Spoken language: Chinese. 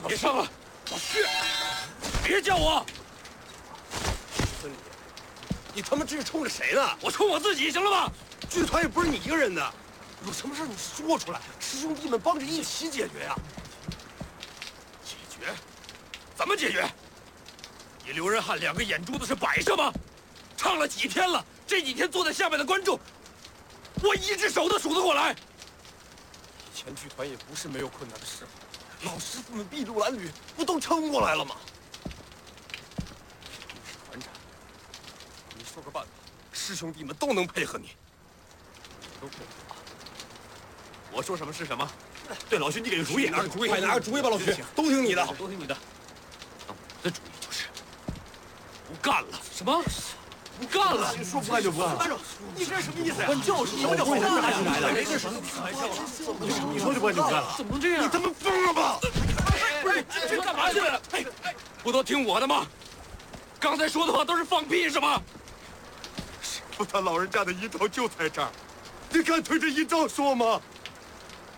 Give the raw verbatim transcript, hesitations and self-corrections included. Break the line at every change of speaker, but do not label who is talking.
别上了，老薛，别叫我。
孙李，你他妈这是冲着谁呢？
我冲我自己，行了吧？
剧团也不是你一个人的，有什么事你说出来，师兄弟们帮着一起解决呀。
解决？怎么解决？你刘仁汉两个眼珠子是摆设吗？唱了几天了，这几天坐在下面的观众，我一只手都数得过来。
以前剧团也不是没有困难的时候，老师傅们筚路蓝缕，不都撑过来了吗？你是团长，你说个办法，师兄弟们都能配合你。都配合我。我说什么是什么。对，老徐，你给个主意，拿个主意，快拿个主意吧，老徐，都听你的，
都听你的。我的主意就是不干了。什么？不干了？
说不干就不干了。你这是什么意思呀？就是你们这混蛋哪里来的？没这什么开玩笑了。你说就不干就不干了？
怎么能这样？
你他妈疯了吧？
不是，这干嘛去了？哎哎，不都听我的吗？刚才说的话都是放屁是吗？
师傅他老人家的遗照就在这儿，你敢对着遗照说吗？